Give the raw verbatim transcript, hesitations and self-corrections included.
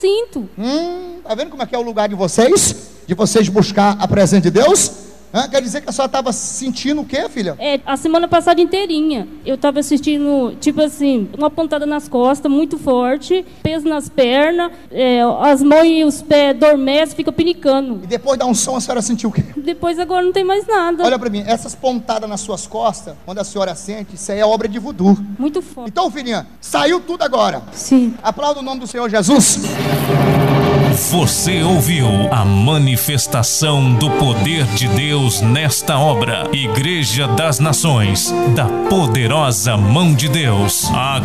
Sinto. Hum, tá vendo como é que é o lugar de vocês? De vocês buscar a presença de Deus? Hã? Quer dizer que a senhora estava sentindo o quê, filha? É, a semana passada inteirinha, eu tava sentindo, tipo assim, uma pontada nas costas, muito forte, peso nas pernas, é, as mãos e os pés adormecem, fica pinicando. E depois da unção a senhora sentiu o quê? Depois agora não tem mais nada. Olha pra mim, essas pontadas nas suas costas, quando a senhora sente, isso aí é obra de voodoo. Muito forte. Então, filhinha, saiu tudo agora. Sim. Aplauda o nome do Senhor Jesus. Você ouviu a manifestação do poder de Deus nesta obra. Igreja das Nações, da poderosa mão de Deus. A